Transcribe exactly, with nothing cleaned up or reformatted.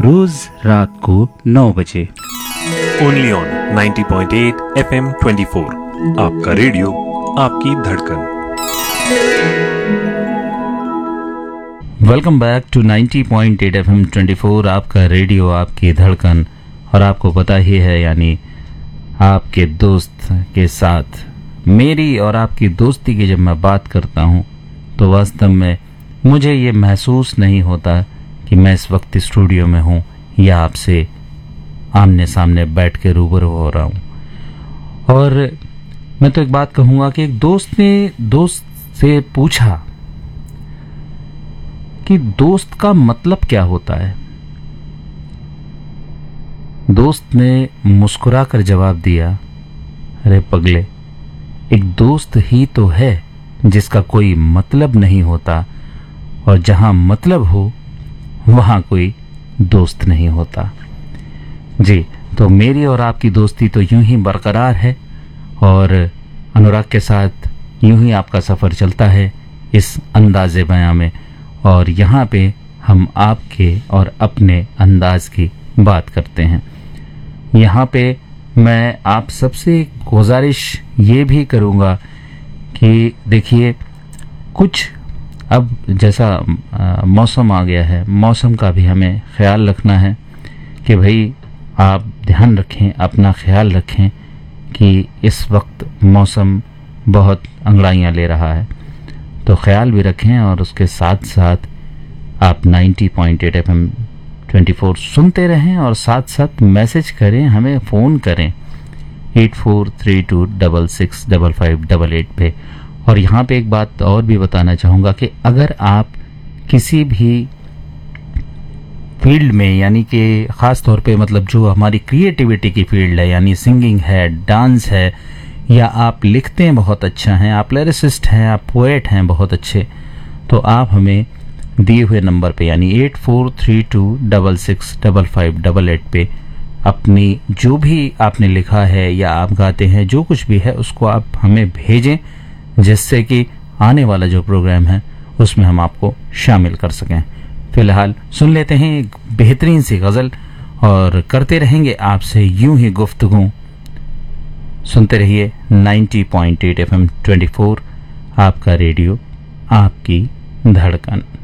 रोज रात को नौ बजे only on ninety point eight F M twenty four. आपका रेडियो, आपकी धड़कन। Welcome back to ninety point eight F M twenty four, आपका रेडियो, आपकी धड़कन। और आपको पता ही है, यानी आपके दोस्त के साथ मेरी और आपकी दोस्ती की जब मैं बात करता हूं तो वास्तव में मुझे ये महसूस नहीं होता कि मैं इस वक्त स्टूडियो में हूं या आपसे आमने सामने बैठ के रूबरू हो रहा हूं। और मैं तो एक बात कहूंगा कि एक दोस्त ने दोस्त से पूछा कि दोस्त का मतलब क्या होता है। दोस्त ने मुस्कुरा कर जवाब दिया, अरे पगले, एक दोस्त ही तो है जिसका कोई मतलब नहीं होता, और जहां मतलब हो वहां कोई दोस्त नहीं होता। जी, तो मेरी और आपकी दोस्ती तो यूं ही बरकरार है और अनुराग के साथ यूं ही आपका सफर चलता है इस अंदाज़े बयां में। और यहाँ पे हम आपके और अपने अंदाज की बात करते हैं। यहाँ पे मैं आप सबसे गुजारिश ये भी करूँगा कि देखिए, कुछ अब जैसा आ, मौसम आ गया है, मौसम का भी हमें ख्याल रखना है कि भाई आप ध्यान रखें, अपना ख्याल रखें कि इस वक्त मौसम बहुत अंगड़ाइयाँ ले रहा है, तो ख्याल भी रखें। और उसके साथ साथ आप ninety point eight F M twenty four सुनते रहें और साथ साथ मैसेज करें, हमें फ़ोन करें eight four three to double six double five double eight पे। और यहाँ पे एक बात और भी बताना चाहूँगा कि अगर आप किसी भी फील्ड में, यानी कि ख़ास तौर पे मतलब जो हमारी क्रिएटिविटी की फील्ड है, यानी सिंगिंग है, डांस है, या आप लिखते हैं बहुत अच्छा हैं, आप लिरिसिस्ट हैं, आप पोएट हैं बहुत अच्छे, तो आप हमें दिए हुए नंबर पे यानी eight four three to double six double five double eight पे अपनी जो भी आपने लिखा है या आप गाते हैं, जो कुछ भी है, उसको आप हमें भेजें, जिससे कि आने वाला जो प्रोग्राम है उसमें हम आपको शामिल कर सकें। फिलहाल सुन लेते हैं एक बेहतरीन सी गज़ल और करते रहेंगे आपसे यूं ही गुफ्तगू। सुनते रहिए ninety point eight F M twenty four, आपका रेडियो, आपकी धड़कन।